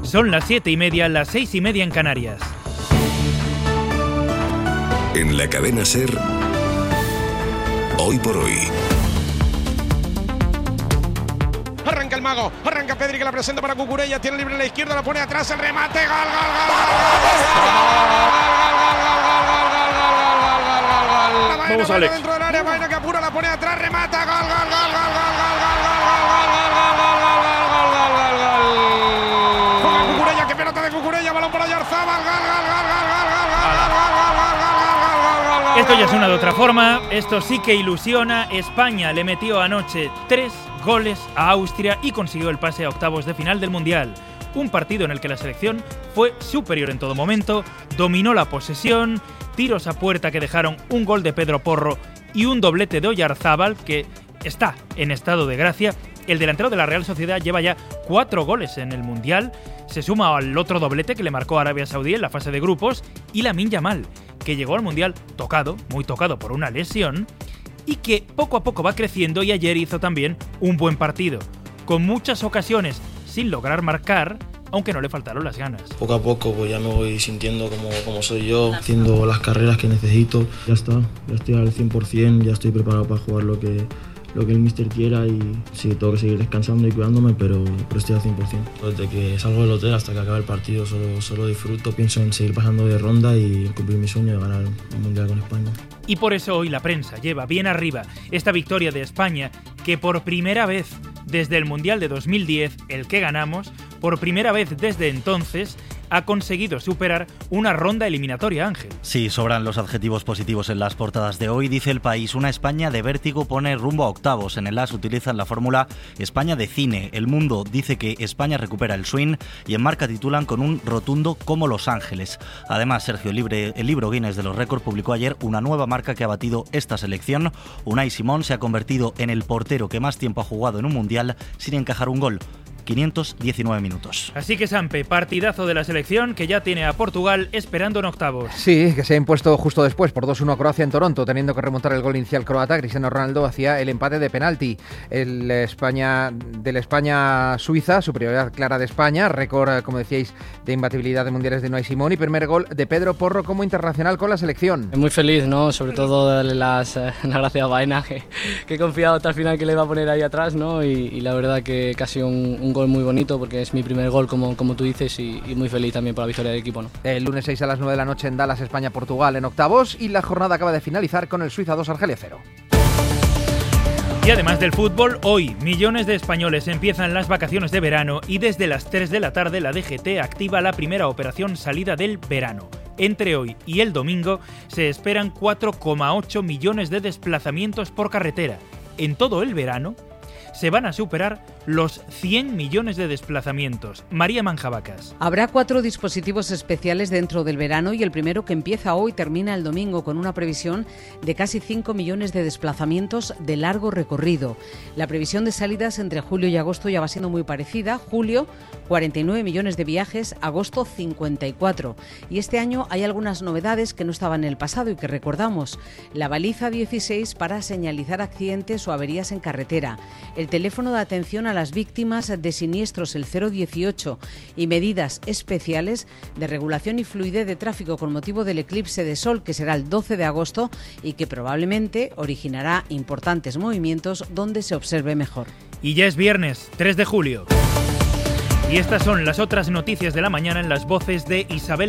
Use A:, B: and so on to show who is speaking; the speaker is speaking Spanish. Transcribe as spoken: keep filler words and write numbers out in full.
A: Son las siete y media, las seis y media en Canarias.
B: En la cadena SER, Hoy por Hoy.
C: Arranca el mago, arranca Pedri que la presenta para Cucurella, tiene libre a la izquierda, la pone atrás, el remate, gol, gol, gol, gol.
A: Vamos, Alex.
C: Dentro del área, Baena que apura, la pone atrás, remata, gol, gol, gol, gol, gol, gol, gol, gol, gol, gol, gol, gol, gol, gol. Juega Cucurella, que pelota de Cucurella, balón para Oyarzabal, gol, gol, gol, gol, gol, gol, gol.
A: Esto ya suena de otra forma, esto sí que ilusiona. España le metió anoche tres goles a Austria y consiguió el pase a octavos de final del Mundial. Un partido en el que la selección fue superior en todo momento, dominó la posesión, tiros a puerta que dejaron un gol de Pedro Porro y un doblete de Oyarzabal, que está en estado de gracia. El delantero de la Real Sociedad lleva ya cuatro goles en el Mundial, se suma al otro doblete que le marcó a Arabia Saudí en la fase de grupos, y Lamine Yamal, que llegó al Mundial tocado, muy tocado por una lesión, y que poco a poco va creciendo, y ayer hizo también un buen partido, con muchas ocasiones sin lograr marcar, aunque no le faltaron las ganas.
D: Poco a poco pues ya me voy sintiendo como, como soy yo, haciendo las carreras que necesito. Ya está, ya estoy al cien por ciento, ya estoy preparado para jugar lo que, lo que el míster quiera, y sí, tengo que seguir descansando y cuidándome, pero, pero estoy al cien por ciento. Desde que salgo del hotel hasta que acabe el partido solo, solo disfruto, pienso en seguir pasando de ronda y cumplir mi sueño de ganar el Mundial con España.
A: Y por eso hoy la prensa lleva bien arriba esta victoria de España, que por primera vez desde el Mundial de dos mil diez, el que ganamos, por primera vez desde entonces, ha conseguido superar una ronda eliminatoria, Ángel.
E: Sí, sobran los adjetivos positivos en las portadas de hoy. Dice El País, una España de vértigo pone rumbo a octavos. En el As utilizan la fórmula España de cine. El Mundo dice que España recupera el swing, y en Marca titulan con un rotundo como Los Ángeles. Además, Sergio Libre, el libro Guinness de los récords, publicó ayer una nueva marca que ha batido esta selección. Unai Simón se ha convertido en el portero que más tiempo ha jugado en un mundial sin encajar un gol. quinientos diecinueve minutos.
A: Así que, Sampe, partidazo de la selección que ya tiene a Portugal esperando en octavos.
F: Sí, que se ha impuesto justo después por dos uno a Croacia en Toronto, teniendo que remontar el gol inicial croata. Cristiano Ronaldo hacía el empate de penalti. El España del España-Suiza, superioridad clara de España, récord, como decíais, de imbatibilidad de mundiales de Unai Simón, y primer gol de Pedro Porro como internacional con la selección.
G: Muy feliz, ¿no? Sobre todo darle las, eh, las gracias a Baena, que, que he confiado hasta el final que le iba a poner ahí atrás, ¿no? Y, y la verdad que casi un, un gol muy bonito, porque es mi primer gol, como, como tú dices, y, y muy feliz también por la victoria del equipo, ¿no?
F: El lunes seis a las nueve de la noche en Dallas, España-Portugal en octavos, y la jornada acaba de finalizar con el Suiza dos, Argelia cero.
A: Y además del fútbol, hoy millones de españoles empiezan las vacaciones de verano, y desde las tres de la tarde la D G T activa la primera operación salida del verano. Entre hoy y el domingo se esperan cuatro coma ocho millones de desplazamientos por carretera. En todo el verano se van a superar los cien millones de desplazamientos. María Manjabacas.
H: Habrá cuatro dispositivos especiales dentro del verano, y el primero, que empieza hoy, termina el domingo, con una previsión de casi cinco millones de desplazamientos de largo recorrido. La previsión de salidas entre julio y agosto ya va siendo muy parecida. Julio, cuarenta y nueve millones de viajes, agosto cincuenta y cuatro. Y este año hay algunas novedades que no estaban en el pasado y que recordamos. La baliza dieciséis para señalizar accidentes o averías en carretera. El teléfono de atención a las víctimas de siniestros, el cero dieciocho, y medidas especiales de regulación y fluidez de tráfico con motivo del eclipse de sol, que será el doce de agosto y que probablemente originará importantes movimientos donde se observe mejor.
A: Y ya es viernes, tres de julio. Y estas son las otras noticias de la mañana en las voces de Isabel